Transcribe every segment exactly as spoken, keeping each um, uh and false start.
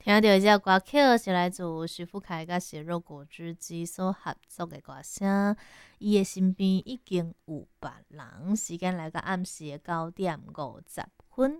听到这首歌曲是来自徐富凯甲血肉果汁机所合作的歌声，伊的身边已经有别人。时间来到暗时的九点五十分。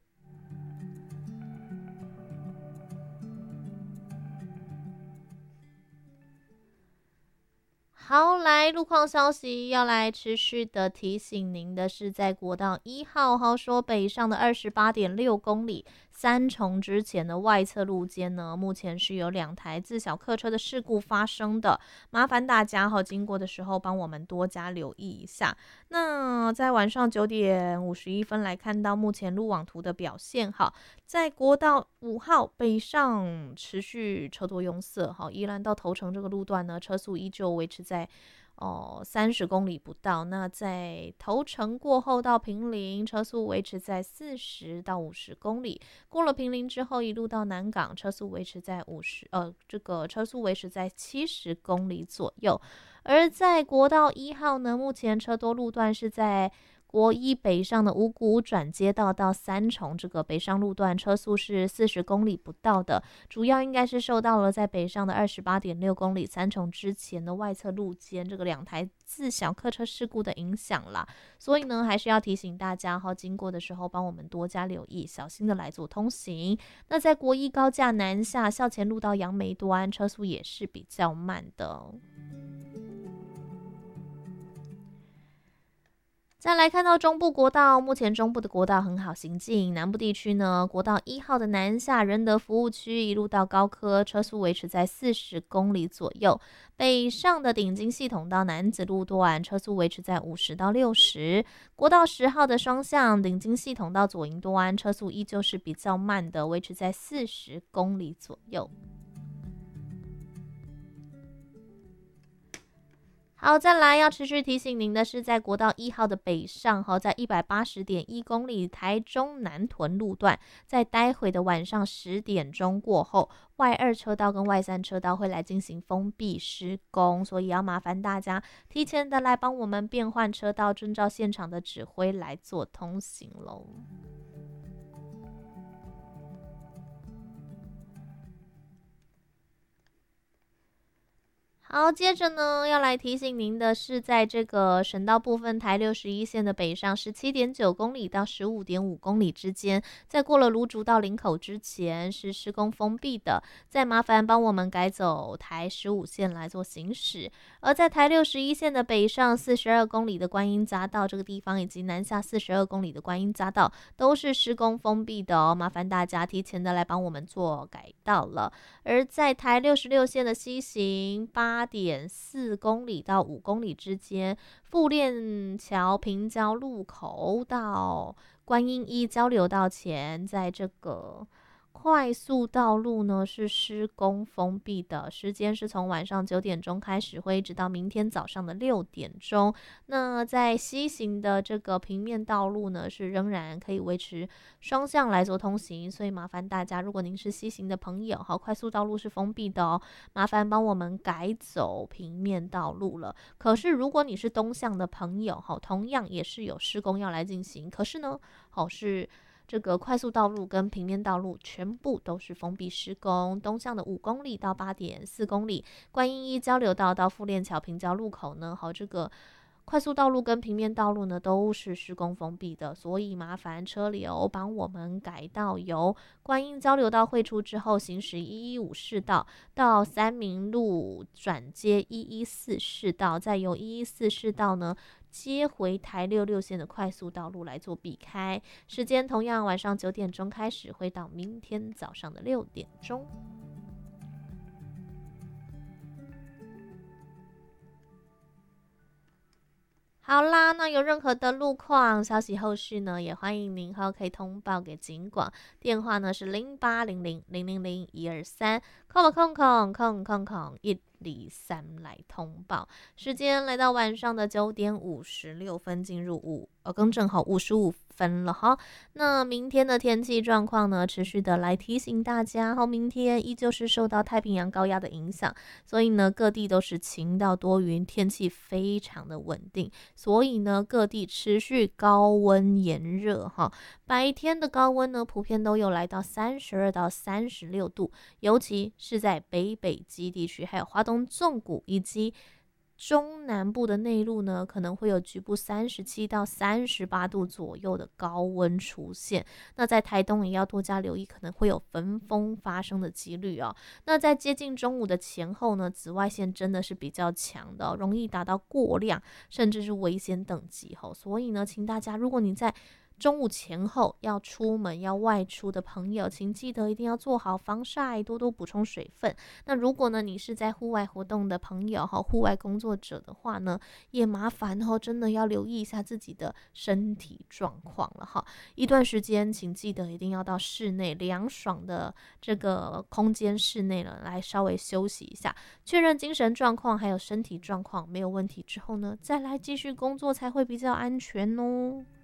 好，来路况消息要来持续的提醒您的是，在国道一号好说北上的二十八点六公里三重之前的外侧路肩呢，目前是有两台自小客车的事故发生的，麻烦大家哈经过的时候帮我们多加留意一下。那在晚上九点五十一分来看到目前路网图的表现哈，在国道五号北上持续车多拥塞哈，宜兰到头城这个路段呢，车速依旧维持在哦三十公里不到。那在头城过后到平林，车速维持在四十到五十公里。过了平林之后，一路到南港，车速维持在五十呃这个车速维持在七十公里左右。而在国道一号呢，目前车多路段是在国一北上的五股转接道到三重这个北上路段，车速是四十公里不到的，主要应该是受到了在北上的二十八点六公里三重之前的外侧路肩这个两台自小客车事故的影响啦。所以呢，还是要提醒大家哈，经过的时候帮我们多加留意，小心的来做通行。那在国一高架南下校前路到杨梅端，车速也是比较慢的哦。再来看到中部国道，目前中部的国道很好行进，南部地区呢，国道一号的南下仁德服务区一路到高科，车速维持在四十公里左右。北上的顶金系统到南子路段，车速维持在五十到六十。国道十号的双向顶金系统到左营端，车速依旧是比较慢的，维持在四十公里左右。好，再来要持续提醒您的是，在国道一号的北上和在一百八十点一公里台中南屯路段，在待会的晚上十点钟过后，外二车道跟外三车道会来进行封闭施工，所以要麻烦大家提前的来帮我们变换车道，遵照现场的指挥来做通行喽。好，接着呢，要来提醒您的是，在这个省道部分，台六十一线的北上十七点九公里到十五点五公里之间，在过了芦竹到林口之前是施工封闭的，再麻烦帮我们改走台十五线来做行驶。而在台六十一线的北上四十二公里的观音匝道这个地方，以及南下四十二公里的观音匝道，都是施工封闭的哦，麻烦大家提前的来帮我们做改道了。而在台六十六线的西行八点四公里到五公里之间，富链桥平交路口到观音一交流道前，在这个快速道路呢是施工封闭的，时间是从晚上九点钟开始，会一直到明天早上的六点钟。那在西行的这个平面道路呢，是仍然可以维持双向来做通行，所以麻烦大家，如果您是西行的朋友，好，快速道路是封闭的哦，麻烦帮我们改走平面道路了。可是如果你是东向的朋友，好，同样也是有施工要来进行，可是呢，好是。这个快速道路跟平面道路全部都是封闭施工，东向的五公里到八点四公里，观音一交流道到富链桥平交路口呢，好，这个快速道路跟平面道路呢都是施工封闭的，所以麻烦车流帮我们改道由观音交流道汇出之后，行驶一一五市道到三民路转接一一四市道，再由一一四市道呢接回台六六线的快速道路来做避开，时间同样晚上九点钟开始，会到明天早上的六点钟。好啦，那有任何的路况消息后续呢，也欢迎您后可以通报给警广，电话呢是零八零零零零零一二三，空空空空空空一二三来通报。时间来到晚上的九点五十六分，进入午呃，更正好五十五分了哈。那明天的天气状况呢，持续的来提醒大家哈，明天依旧是受到太平洋高压的影响，所以呢，各地都是晴到多云，天气非常的稳定，所以呢，各地持续高温炎热哈。白天的高温呢，普遍都有来到三十二到三十六度，尤其是在北北基地区，还有花东纵谷以及中南部的内陆呢，可能会有局部三十七到三十八度左右的高温出现。那在台东也要多加留意，可能会有焚风发生的几率哦。那在接近中午的前后呢，紫外线真的是比较强的哦，容易达到过量，甚至是危险等级哦。所以呢，请大家，如果你在中午前后要出门要外出的朋友，请记得一定要做好防晒，多多补充水分。那如果呢你是在户外活动的朋友哈，户外工作者的话呢，也麻烦哦，真的要留意一下自己的身体状况了哈。一段时间，请记得一定要到室内凉爽的这个空间室内了，来稍微休息一下，确认精神状况还有身体状况没有问题之后呢，再来继续工作才会比较安全哦。